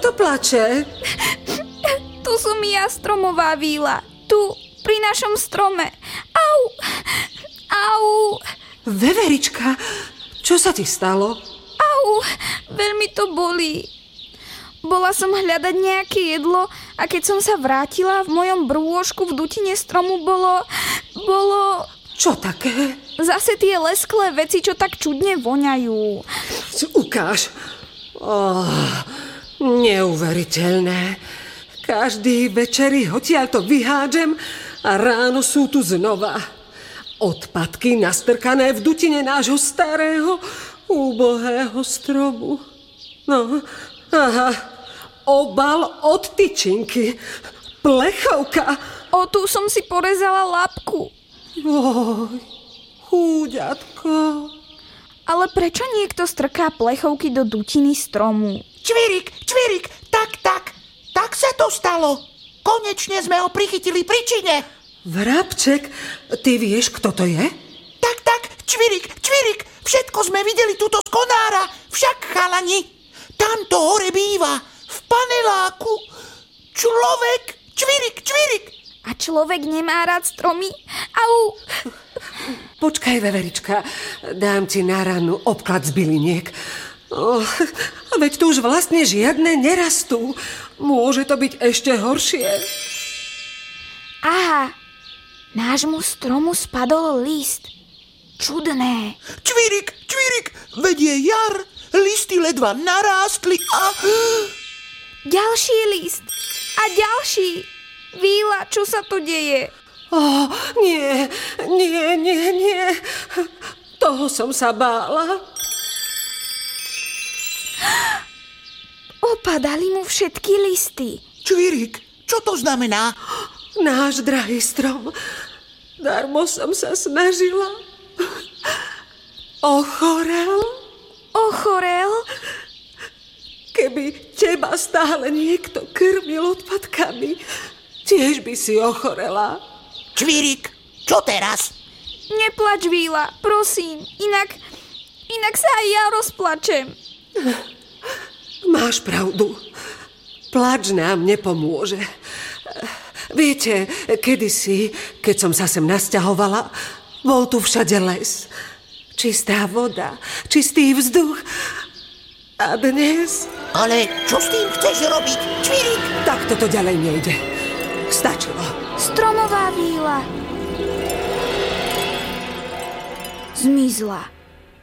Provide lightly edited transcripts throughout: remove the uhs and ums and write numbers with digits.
to plače? Tu som ja, stromová víla. Tu, pri našom strome. Au! Au! Veverička, čo sa ti stalo? Au! Veľmi to bolí. Bola som hľadať nejaké jedlo a keď som sa vrátila, v mojom brôžku v dutine stromu bolo... Čo také? Zase tie lesklé veci, čo tak čudne voňajú. Ukáž. Neuveriteľné. Každý večer odtiaľto vyhádžem a ráno sú tu znova. Odpadky nastrkané v dutine nášho starého, úbohého stromu. No, aha. Obal od tyčinky. Plechovka. Tu som si porezala labku. Oj, chúďatko. Ale prečo niekto strká plechovky do dutiny stromu? Čvirik, tak sa to stalo. Konečne sme ho prichytili pri čine. Vrabček, ty vieš, kto to je? Tak, čvirik, všetko sme videli tuto z konára. Však, chalani, tamto hore býva, v paneláku. Čvirik. A človek nemá rád stromy? Au! Počkaj, Veverička, dám ti na ranu obklad z byliniek. Veď tu už vlastne žiadne nerastú. Môže to byť ešte horšie. Aha, nášmu stromu spadol list. Čudné. Čvirik, veď je jar. Listy ledva narástli a... Ďalší list. A ďalší. Víla, čo sa tu deje? Nie. Toho som sa bála. Opadali mu všetky listy. Čvirik, čo to znamená? Náš drahý strom. Darmo som sa snažila. Ochorel? Keby teba stále niekto krmil odpadkami, tiež by si ochorela. Čvirik, čo teraz? Neplač, Víla, prosím. Inak sa aj ja rozplačem. Máš pravdu. Plač nám nepomôže. Viete, kedysi, keď som sa sem nasťahovala, bol tu všade les. Čistá voda, čistý vzduch. A dnes... Ale čo s tým chceš robiť, Čvirik? Tak toto ďalej nejde. Stačilo. Stromová víla zmizla.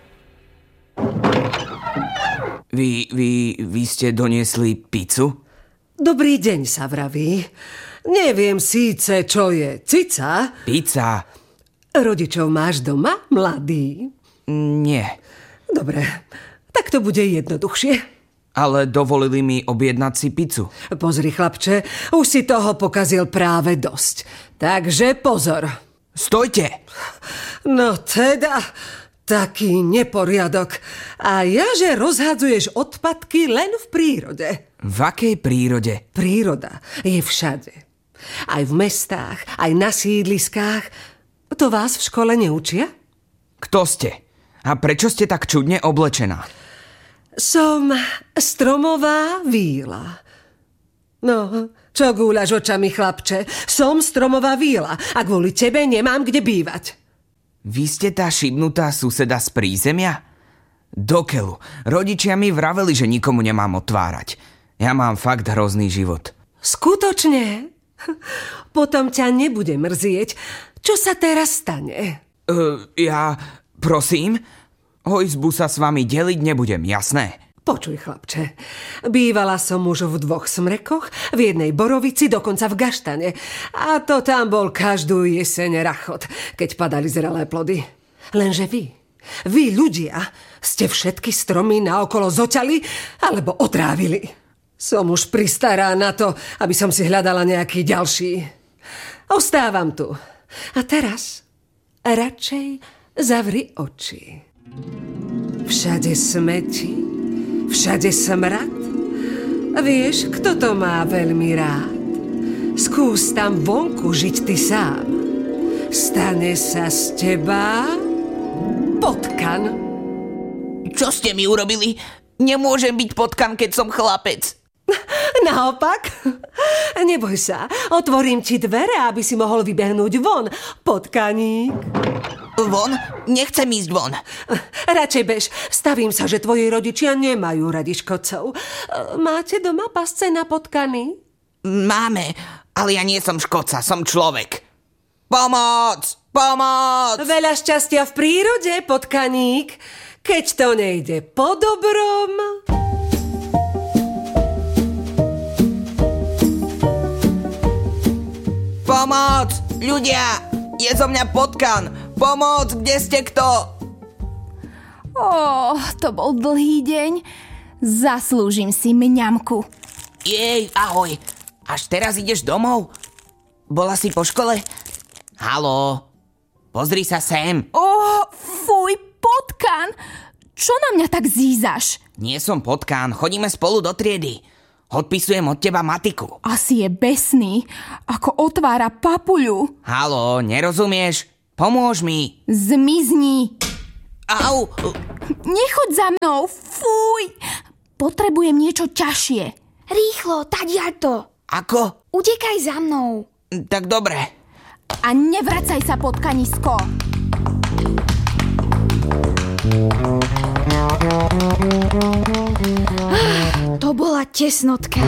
Vy ste doniesli pizzu? Dobrý deň sa vraví. Neviem síce, čo je cica. Pizza. Rodičov máš doma, mladý? Nie. Dobre, tak to bude jednoduchšie. Ale dovolili mi objednať si pizzu. Pozri, chlapče, už si toho pokazil práve dosť. Takže pozor. Stojte! No teda, taký neporiadok. A ja, že rozhadzuješ odpadky len v prírode. V akej prírode? Príroda je všade. Aj v mestách, aj na sídliskách. To vás v škole neučia? Kto ste? A prečo ste tak čudne oblečená? Som stromová víla. No, čo gúľaš očami, chlapče? Som stromová víla a kvôli tebe nemám kde bývať. Vy ste tá šibnutá suseda z prízemia? Dokeľu, rodičia mi vraveli, že nikomu nemám otvárať. Ja mám fakt hrozný život. Skutočne? Potom ťa nebude mrzieť. Čo sa teraz stane? Prosím? Izbu sa s vami deliť nebudem, jasné? Počuj, chlapče, bývala som už v 2 smrekoch, v jednej borovici, dokonca v gaštane. A to tam bol každú jeseň rachot, keď padali zrelé plody. Lenže vy ľudia, ste všetky stromy naokolo zoťali alebo otrávili. Som už pristará na to, aby som si hľadala nejaký ďalší. Ostávam tu. A teraz radšej zavri oči. Všade smeti, všade smrad. Vieš, kto to má veľmi rád? Skús tam vonku žiť ty sám. Stane sa z teba potkan. Čo ste mi urobili? Nemôžem byť potkan, keď som chlapec. Naopak? Neboj sa, otvorím ti dvere, aby si mohol vybehnúť von, potkaník. Von? Nechcem ísť von. Radšej bež, stavím sa, že tvoji rodičia nemajú radi škodcov. Máte doma pasce na potkany? Máme, ale ja nie som škodca, som človek. Pomoc! Pomoc! Veľa šťastia v prírode, potkaník. Keď to nejde po dobrom... Pomoc! Ľudia! Je zo mňa potkan! Pomoc! Kde ste kto? To bol dlhý deň. Zaslúžim si mňamku. Jej, ahoj. Až teraz ideš domov? Bola si po škole? Haló? Pozri sa sem. Fuj, potkan! Čo na mňa tak zízaš? Nie som potkan, chodíme spolu do triedy. Odpisujem od teba matiku. Asi je besný, ako otvára papuľu. Haló, nerozumieš? Pomôž mi. Zmizni. Au! Nechoď za mnou, fuj! Potrebujem niečo ťažšie. Rýchlo, tadiaľto. Ako? Utekaj za mnou. Tak dobre. A nevracaj sa, potkanisko. To bola tesnotka.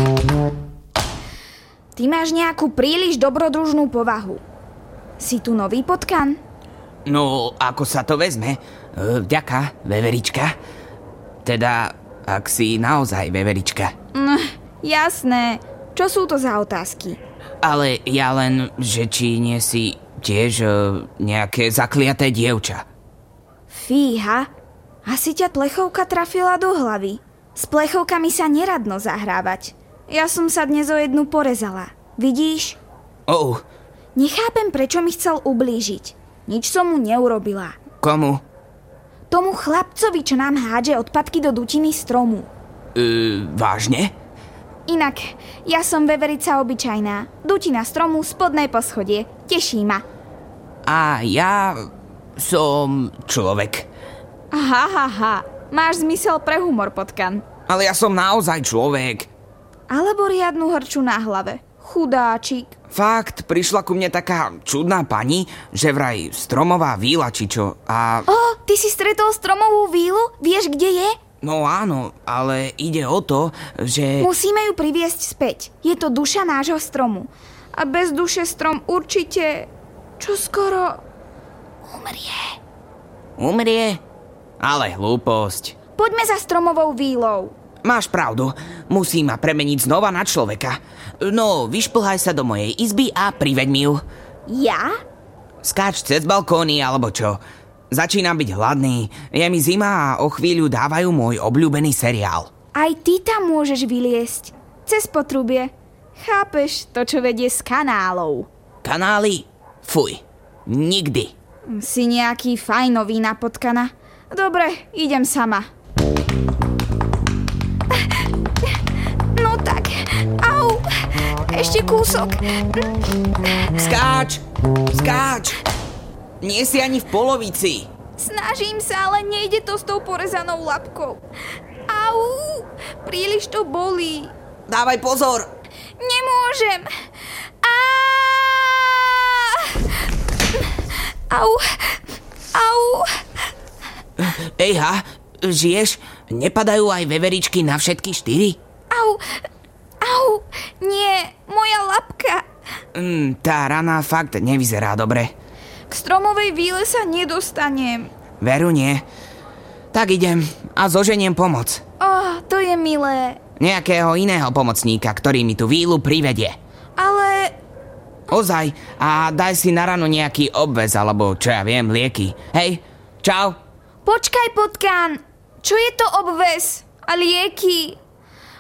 Ty máš nejakú príliš dobrodružnú povahu. Si tu nový potkan? No, ako sa to vezme? Vďaka, veverička. Teda, ak si naozaj veverička. Jasné. Čo sú to za otázky? Ale ja len, že či nie si tiež nejaké zakliaté dievča. Fíha, asi ťa plechovka trafila do hlavy. S plechovkami sa neradno zahrávať. Ja som sa dnes o jednu porezala. Vidíš? Nechápem, prečo mi chcel ublížiť. Nič som mu neurobila. Komu? Tomu chlapcovi, čo nám hádže odpadky do dutiny stromu. Vážne? Inak, ja som veverica obyčajná. Dutina stromu, spodné poschodie. Teší ma. A ja som človek. Aha. Máš zmysel pre humor, potkan. Ale ja som naozaj človek. Alebo riadnu hrču na hlave. Chudáčik. Fakt, prišla ku mne taká čudná pani, že vraj stromová víla či čo a... Ty si stretol stromovú vílu? Vieš, kde je? No áno, ale ide o to, že... Musíme ju priviesť späť. Je to duša nášho stromu. A bez duše strom určite... čoskoro... umrie. Umrie? Ale hlúposť. Poďme za stromovou vílou. Máš pravdu, musí ma premeniť znova na človeka. No, vyšplhaj sa do mojej izby a priveď mi ju. Ja? Skáč cez balkóny alebo čo. Začínam byť hladný, je mi zima a o chvíľu dávajú môj obľúbený seriál. Aj ty tam môžeš vyliesť. Cez potrubie. Chápeš to, čo vedie z kanálov. Kanály? Fuj, nikdy. Si nejaký fajnový na potkana. Dobre, idem sama. No tak, au, ešte kúsok. Skáč! Nie si ani v polovici. Snažím sa, ale nejde to s tou porezanou labkou. Au, príliš to bolí. Dávaj pozor. Nemôžem. Au. Ejha, žiješ? Nepadajú aj veveričky na všetky 4? Au, nie, moja labka. Tá rana fakt nevyzerá dobre. K stromovej víle sa nedostanem. Veru nie. Tak idem a zoženiem pomoc. To je milé. Nejakého iného pomocníka, ktorý mi tú vílu privedie. Ale... Ozaj, a daj si na ranu nejaký obväz, alebo čo ja viem, lieky. Hej, čau. Počkaj, potkan. Čo je to obväz? A lieky?